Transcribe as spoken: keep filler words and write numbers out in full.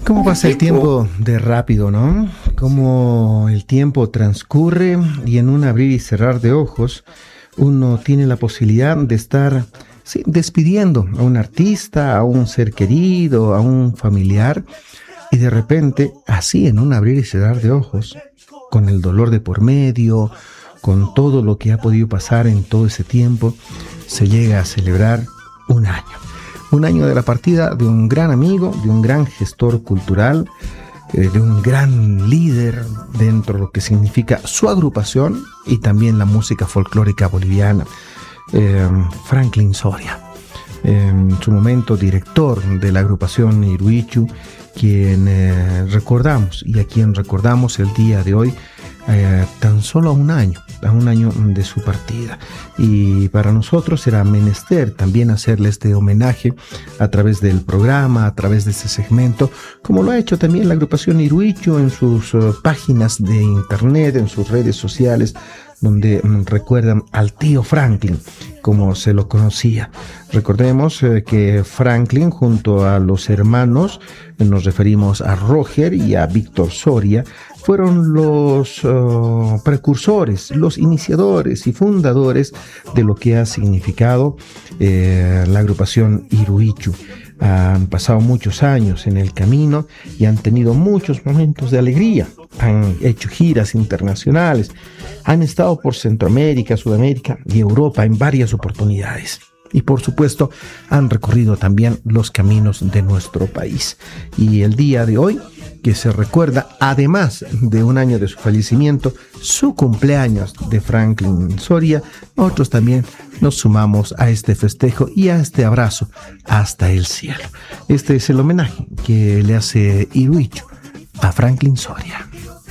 ¿Cómo pasa el tiempo de rápido, no? Cómo el tiempo transcurre y en un abrir y cerrar de ojos uno tiene la posibilidad de estar sí, despidiendo a un artista, a un ser querido, a un familiar, y de repente, así en un abrir y cerrar de ojos, con el dolor de por medio, con todo lo que ha podido pasar en todo ese tiempo, se llega a celebrar un año. Un año de la partida de un gran amigo, de un gran gestor cultural, eh, de un gran líder dentro de lo que significa su agrupación y también la música folclórica boliviana, eh, Franklin Soria. En su momento director de la agrupación Iruichu, quien eh, recordamos y a quien recordamos el día de hoy, eh, tan solo a un año, a un año de su partida. Y para nosotros era menester también hacerle este homenaje a través del programa, a través de este segmento, como lo ha hecho también la agrupación Iruichu en sus uh, páginas de internet, en sus redes sociales, donde um, recuerdan al tío Franklin, como se lo conocía. Recordemos eh, que Franklin, junto a los hermanos, eh, nos referimos a Roger y a Víctor Soria, fueron los uh, precursores, los iniciadores y fundadores de lo que ha significado eh, la agrupación Iruichu. Han pasado muchos años en el camino y han tenido muchos momentos de alegría. Han hecho giras internacionales, han estado por Centroamérica, Sudamérica y Europa en varias oportunidades. Y por supuesto han recorrido también los caminos de nuestro país. Y el día de hoy, que se recuerda, además de un año de su fallecimiento, su cumpleaños de Franklin Soria, nosotros también nos sumamos a este festejo y a este abrazo hasta el cielo. Este es el homenaje que le hace Iruichu a Franklin Soria.